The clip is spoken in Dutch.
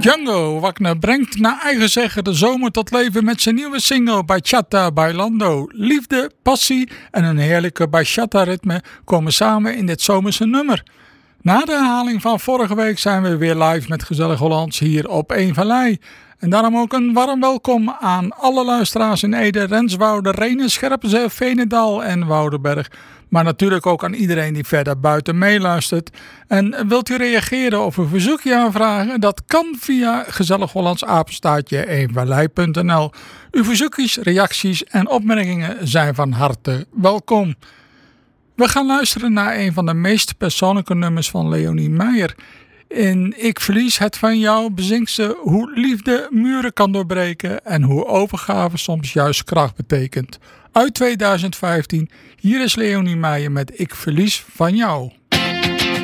Django Wagner brengt naar eigen zeggen de zomer tot leven met zijn nieuwe single Bachata Bailando. Liefde, passie en een heerlijke bachata-ritme komen samen in dit zomerse nummer. Na de herhaling van vorige week zijn we weer live met Gezellig Hollands hier op 1 Vallei. En daarom ook een warm welkom aan alle luisteraars in Ede, Renswoude, Rhenen, Scherpenzeel, Veenendaal en Woudenberg. Maar natuurlijk ook aan iedereen die verder buiten meeluistert. En wilt u reageren of een verzoekje aanvragen? Dat kan via gezellighollandsapenstaartje1vallei.nl. Uw verzoekjes, reacties en opmerkingen zijn van harte welkom. We gaan luisteren naar een van de meest persoonlijke nummers van Leonie Meijer. In Ik verlies het van jou bezingt ze hoe liefde muren kan doorbreken en hoe overgave soms juist kracht betekent. Uit 2015, hier is Leonie Meijer met Ik verlies van jou.